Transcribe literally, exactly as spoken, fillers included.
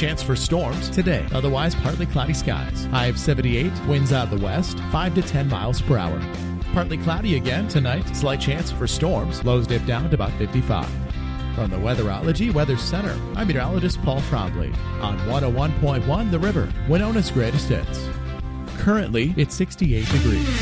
chance for storms today. Otherwise, partly cloudy skies. High of seventy-eight. Winds out of the west, five to ten miles per hour. Partly cloudy again tonight. Slight chance for storms. Lows dip down to about fifty-five. From the Weatherology Weather Center, I'm meteorologist Paul Trombley on one oh one point one The River, Winona's greatest hits. Currently, it's sixty-eight degrees.